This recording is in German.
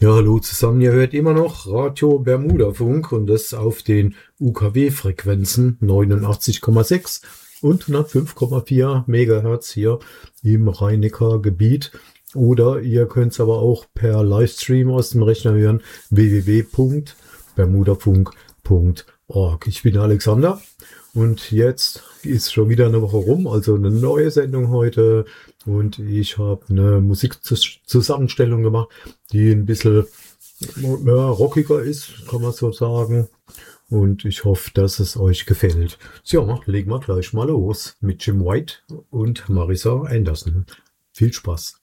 Ja, hallo zusammen. Ihr hört immer noch Radio Bermuda-Funk und das auf den UKW-Frequenzen 89,6 und 105,4 Megahertz hier im Rhein-Neckar-Gebiet. Oder ihr könnt es aber auch per Livestream aus dem Rechner hören, www.bermudafunk.org. Ich bin Alexander und jetzt ist schon wieder eine Woche rum, also eine neue Sendung heute. Und ich habe eine Musikzusammenstellung gemacht, die ein bisschen rockiger ist, kann man so sagen. Und ich hoffe, dass es euch gefällt. So, legen wir gleich mal los mit Jim White und Marisa Anderson. Viel Spaß.